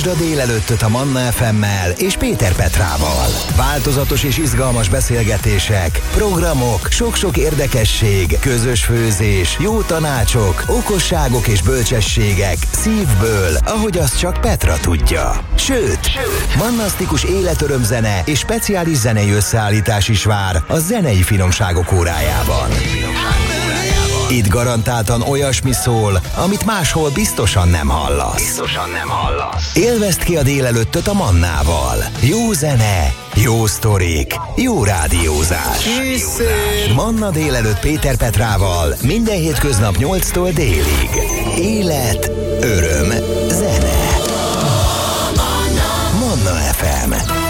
Hallgasd a délelőttöt a Manna FM-mel és Péter Petrával. Változatos és izgalmas beszélgetések, programok, sok-sok érdekesség, közös főzés, jó tanácsok, okosságok és bölcsességek szívből, ahogy azt csak Petra tudja. Sőt, mannasztikus életörömzene és speciális zenei összeállítás is vár a zenei finomságok órájában. Itt garantáltan olyasmi szól, amit máshol biztosan nem hallasz. Élvezd ki a délelőttöt a Mannával. Jó zene, jó sztorik, jó rádiózás. Manna délelőtt Péter Petrával minden hétköznap 8-tól délig. Élet, öröm, zene. Manna FM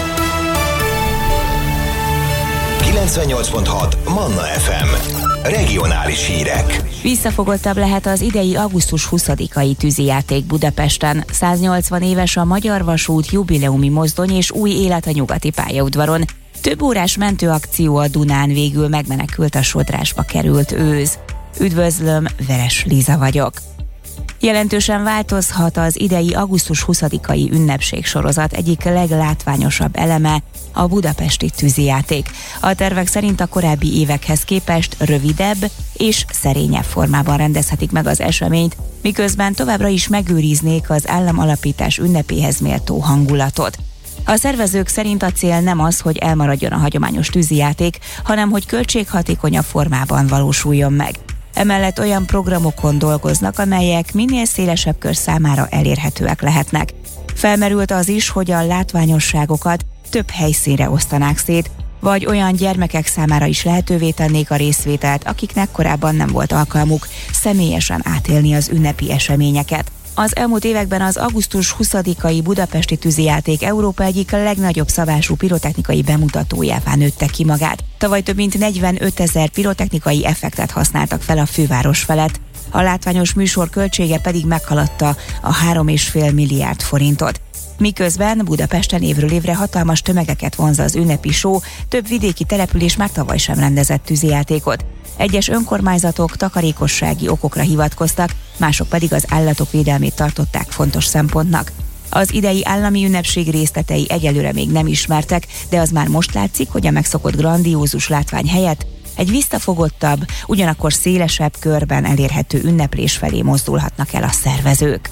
98.6 Manna FM. Regionális hírek. Visszafogottabb lehet az idei augusztus 20-ai tűzijáték Budapesten. 180 éves a Magyar Vasút jubileumi mozdony és új élet a nyugati pályaudvaron. Több órás mentőakció a Dunán, végül megmenekült a sodrásba került őz. Üdvözlöm, Veres Liza vagyok. Jelentősen változhat az idei augusztus 20-ai ünnepségsorozat egyik leglátványosabb eleme, a budapesti tűzijáték. A tervek szerint a korábbi évekhez képest rövidebb és szerényebb formában rendezhetik meg az eseményt, miközben továbbra is megőriznék az államalapítás ünnepéhez méltó hangulatot. A szervezők szerint a cél nem az, hogy elmaradjon a hagyományos tűzijáték, hanem hogy költséghatékonyabb formában valósuljon meg. Emellett olyan programokon dolgoznak, amelyek minél szélesebb kör számára elérhetőek lehetnek. Felmerült az is, hogy a látványosságokat több helyszínre osztanák szét, vagy olyan gyermekek számára is lehetővé tennék a részvételt, akiknek korábban nem volt alkalmuk személyesen átélni az ünnepi eseményeket. Az elmúlt években az augusztus 20-ai budapesti tűzijáték Európa egyik legnagyobb szabású pirotechnikai bemutatójává nőtte ki magát. Tavaly több mint 45 000 pirotechnikai effektet használtak fel a főváros felett. A látványos műsor költsége pedig meghaladta a 3,5 milliárd forintot. Miközben Budapesten évről évre hatalmas tömegeket vonz az ünnepi show, több vidéki település már tavaly sem rendezett tűzijátékot. Egyes önkormányzatok takarékossági okokra hivatkoztak, mások pedig az állatok védelmét tartották fontos szempontnak. Az idei állami ünnepség részletei egyelőre még nem ismertek, de az már most látszik, hogy a megszokott grandiózus látvány helyett egy visszafogottabb, ugyanakkor szélesebb körben elérhető ünneplés felé mozdulhatnak el a szervezők.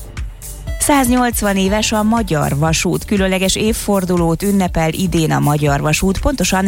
180 éves a Magyar Vasút, különleges évfordulót ünnepel idén a Magyar Vasút, pontosan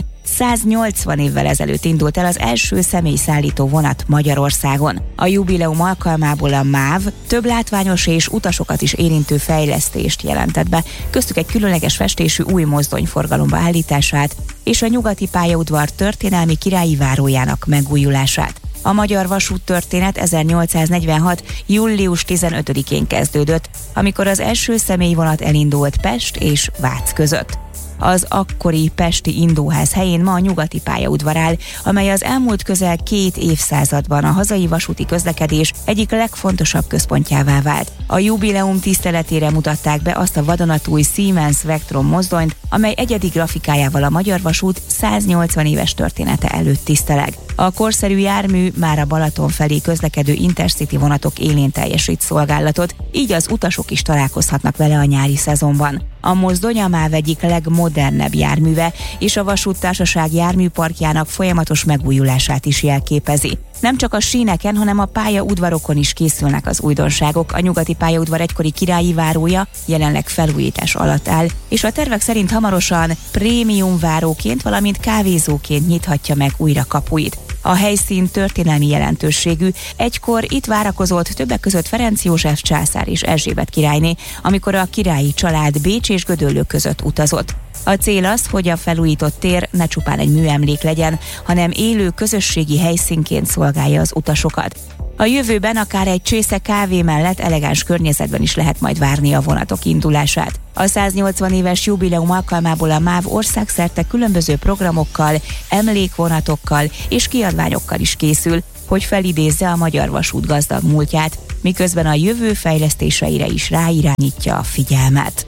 180 évvel ezelőtt indult el az első személyszállító vonat Magyarországon. A jubileum alkalmából a MÁV több látványos és utasokat is érintő fejlesztést jelentett be, köztük egy különleges festésű új mozdony forgalomba állítását és a nyugati pályaudvar történelmi királyi várójának megújulását. A Magyar Vasút történet 1846. július 15-én kezdődött, amikor az első személyvonat elindult Pest és Vác között. Az akkori pesti indóház helyén ma a nyugati pályaudvar áll, amely az elmúlt közel 2 évszázadban a hazai vasúti közlekedés egyik legfontosabb központjává vált. A jubileum tiszteletére mutatták be azt a vadonatúj Siemens Vectron mozdonyt, amely egyedi grafikájával a Magyar Vasút 180 éves története előtt tiszteleg. A korszerű jármű már a Balaton felé közlekedő Intercity vonatok élén teljesít szolgálatot, így az utasok is találkozhatnak vele a nyári szezonban. A mozdony a MÁV egyik legmodernebb járműve, és a vasúttársaság járműparkjának folyamatos megújulását is jelképezi. Nem csak a síneken, hanem a pályaudvarokon is készülnek az újdonságok. A nyugati pályaudvar egykori királyi várója jelenleg felújítás alatt áll, és a tervek szerint hamarosan prémium váróként, valamint kávézóként nyithatja meg újra kapuit. A helyszín történelmi jelentőségű, egykor itt várakozott többek között Ferenc József császár és Erzsébet királyné, amikor a királyi család Bécs és Gödöllő között utazott. A cél az, hogy a felújított tér ne csupán egy műemlék legyen, hanem élő közösségi helyszínként szolgálja az utasokat. A jövőben akár egy csésze kávé mellett elegáns környezetben is lehet majd várni a vonatok indulását. A 180 éves jubileum alkalmából a MÁV országszerte különböző programokkal, emlékvonatokkal és kiadványokkal is készül, hogy felidézze a Magyar Vasút gazdag múltját, miközben a jövő fejlesztéseire is ráirányítja a figyelmet.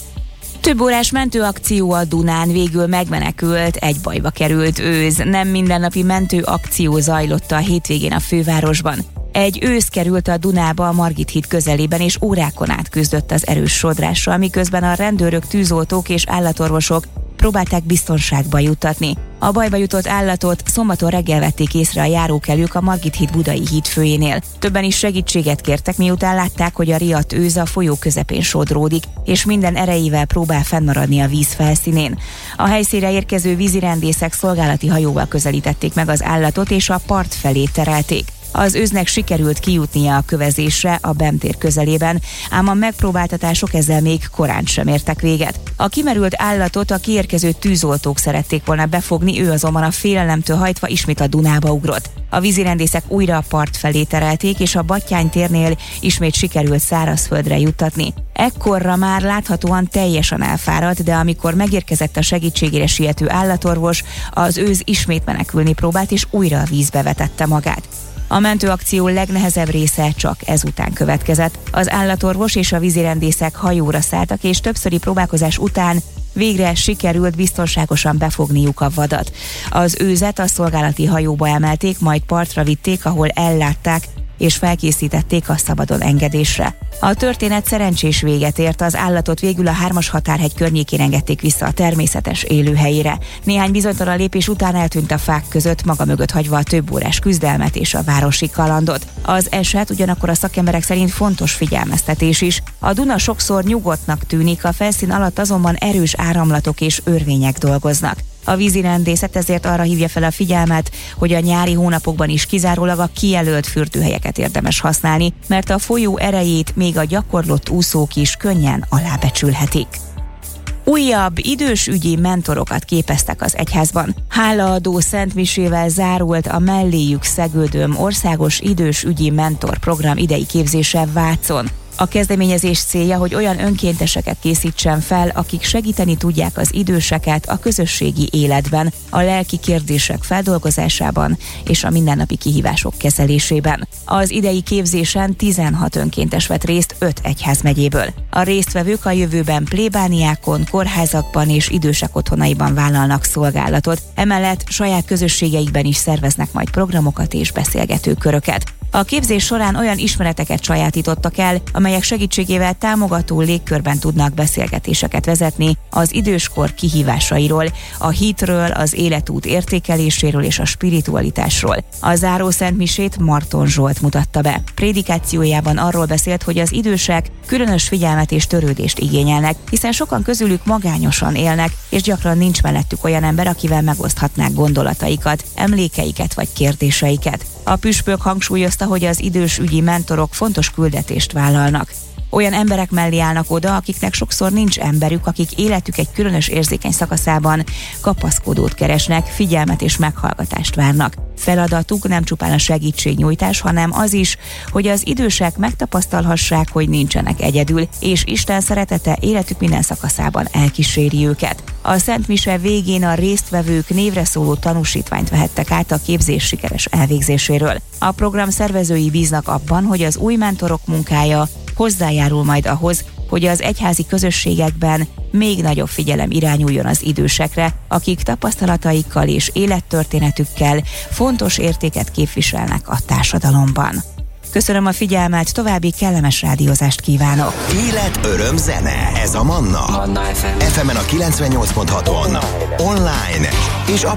Több órás mentőakció a Dunán, végül megmenekült egy bajba került őz. Nem mindennapi mentőakció zajlott a hétvégén a fővárosban. Egy ősz került a Dunába a Margit híd közelében, és órákon át küzdött az erős sodrással, miközben a rendőrök, tűzoltók és állatorvosok próbálták biztonságba juttatni. A bajba jutott állatot szombaton reggel vették észre a járókelők a Margit híd budai hídfőjénél. Többen is segítséget kértek, miután látták, hogy a riadt őz a folyó közepén sodródik, és minden erejével próbál fennmaradni a víz felszínén. A helyszínre érkező vízirendészek szolgálati hajóval közelítették meg az állatot, és a part felé terelték. Az őznek sikerült kijutnia a kövezésre a BEM tér közelében, ám a megpróbáltatások ezzel még korán sem értek véget. A kimerült állatot a kiérkező tűzoltók szerették volna befogni, ő azonban a félelemtől hajtva ismét a Dunába ugrott. A vízirendészek újra a part felé terelték, és a Battyány térnél ismét sikerült szárazföldre juttatni. Ekkorra már láthatóan teljesen elfáradt, de amikor megérkezett a segítségére siető állatorvos, az őz ismét menekülni próbált, és újra a vízbe vetette magát. A mentőakció legnehezebb része csak ezután következett. Az állatorvos és a vízirendészek hajóra szálltak, és többszöri próbálkozás után végre sikerült biztonságosan befogniuk a vadat. Az őzet a szolgálati hajóba emelték, majd partra vitték, ahol ellátták és felkészítették a szabadon engedésre. A történet szerencsés véget ért, az állatot végül a 3-as határhegy környékén engedték vissza a természetes élőhelyére. Néhány bizonytalan lépés után eltűnt a fák között, maga mögött hagyva a több órás küzdelmet és a városi kalandot. Az eset ugyanakkor a szakemberek szerint fontos figyelmeztetés is. A Duna sokszor nyugodtnak tűnik, a felszín alatt azonban erős áramlatok és örvények dolgoznak. A vízirendészet ezért arra hívja fel a figyelmet, hogy a nyári hónapokban is kizárólag a kijelölt fürdőhelyeket érdemes használni, mert a folyó erejét még a gyakorlott úszók is könnyen alábecsülhetik. Újabb idősügyi mentorokat képeztek az egyházban. Hálaadó szentmisével zárult a Melléjük Szegődöm országos idősügyi mentor program idei képzése Vácon. A kezdeményezés célja, hogy olyan önkénteseket készítsen fel, akik segíteni tudják az időseket a közösségi életben, a lelki kérdések feldolgozásában és a mindennapi kihívások kezelésében. Az idei képzésen 16 önkéntes vett részt 5 egyházmegyéből. A résztvevők a jövőben plébániákon, kórházakban és idősek otthonaiban vállalnak szolgálatot. Emellett saját közösségeikben is szerveznek majd programokat és beszélgetőköröket. A képzés során olyan ismereteket sajátítottak el, amelyek segítségével támogató légkörben tudnak beszélgetéseket vezetni az időskor kihívásairól, a hitről, az életút értékeléséről és a spiritualitásról. A záró szentmisét Marton Zsolt mutatta be. Prédikációjában arról beszélt, hogy az idősek különös figyelmet és törődést igényelnek, hiszen sokan közülük magányosan élnek, és gyakran nincs mellettük olyan ember, akivel megoszthatnák gondolataikat, emlékeiket vagy kérdéseiket. A püspök hangsúlyozta, hogy az idősügyi mentorok fontos küldetést vállalnak. Olyan emberek mellé állnak oda, akiknek sokszor nincs emberük, akik életük egy különös érzékeny szakaszában kapaszkodót keresnek, figyelmet és meghallgatást várnak. Feladatuk nem csupán a segítségnyújtás, hanem az is, hogy az idősek megtapasztalhassák, hogy nincsenek egyedül, és Isten szeretete életük minden szakaszában elkíséri őket. A Szent Mise végén a résztvevők névre szóló tanúsítványt vehettek át a képzés sikeres elvégzéséről. A program szervezői bíznak abban, hogy az új mentorok munkája hozzájárul majd ahhoz, hogy az egyházi közösségekben még nagyobb figyelem irányuljon az idősekre, akik tapasztalataikkal és élettörténetükkel fontos értéket képviselnek a társadalomban. Köszönöm a figyelmet, további kellemes rádiózást kívánok! Élet, öröm, zene. Ez a Manna. Manna FM. FM-en a 98.6-on. Online és